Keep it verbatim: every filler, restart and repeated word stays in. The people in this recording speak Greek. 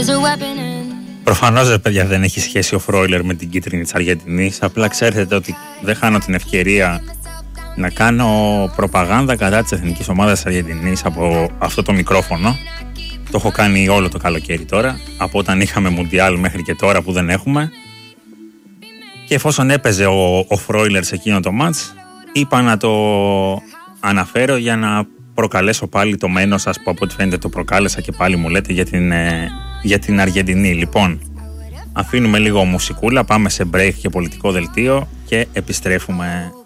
Προφανώς, ρε παιδιά, δεν έχει σχέση ο Φρόιλερ με την κίτρινη της Αργεντινής. Απλά ξέρετε ότι δεν χάνω την ευκαιρία να κάνω προπαγάνδα κατά της εθνικής ομάδας της Αργεντινής από αυτό το μικρόφωνο. Το έχω κάνει όλο το καλοκαίρι τώρα, από όταν είχαμε Μουντιάλ μέχρι και τώρα που δεν έχουμε. Και εφόσον έπαιζε ο, ο Φρόιλερ σε εκείνο το μάτς, είπα να το αναφέρω για να προκαλέσω πάλι το μένος σας, που από ό,τι φαίνεται το προκάλεσα και πάλι μου λέτε για την, ε, για την Αργεντινή. Λοιπόν, αφήνουμε λίγο μουσικούλα, πάμε σε break και πολιτικό δελτίο και επιστρέφουμε.